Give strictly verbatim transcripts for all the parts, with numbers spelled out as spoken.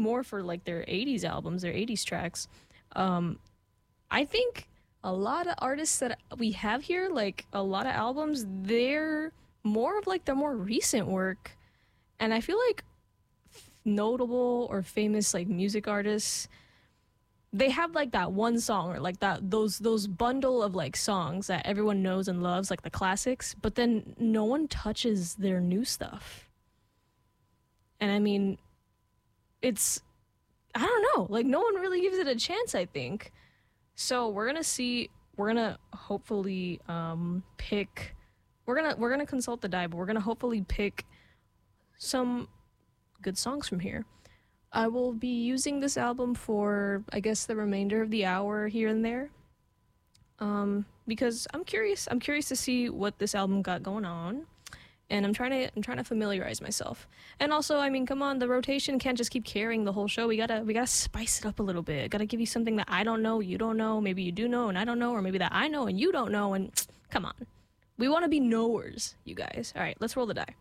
more for like their eighties albums, their eighties tracks. Um, I think a lot of artists that we have here, like a lot of albums, they're more of like the more recent work. And I feel like notable or famous like music artists, they have like that one song or like that those those bundle of like songs that everyone knows and loves, like the classics, but then no one touches their new stuff. And I mean, it's, I don't know, like no one really gives it a chance, I think. So we're gonna see, we're gonna hopefully um pick, we're gonna we're gonna consult the die, but we're gonna hopefully pick some good songs from here. I will be using this album for, I guess, the remainder of the hour here and there. Um, because I'm curious. I'm curious to see what this album got going on, and I'm trying to I'm trying to familiarize myself. And also, I mean, come on, the rotation can't just keep carrying the whole show. We gotta we gotta spice it up a little bit. Gotta give you something that I don't know, you don't know, maybe you do know and I don't know, or maybe that I know and you don't know. And come on, we want to be knowers, you guys. All right, let's roll the die.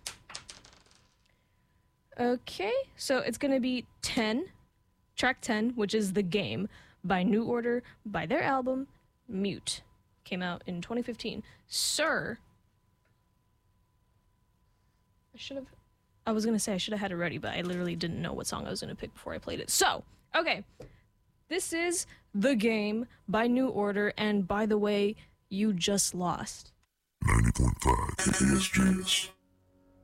Okay, so it's gonna be ten, track ten, which is The Game by New Order, by their album Mute. Came out in twenty fifteen. Sir, I should have, I was gonna say I should have had it ready, but I literally didn't know what song I was gonna pick before I played it. So, okay, this is The Game by New Order, and by the way, you just lost. ninety point five A D S J S.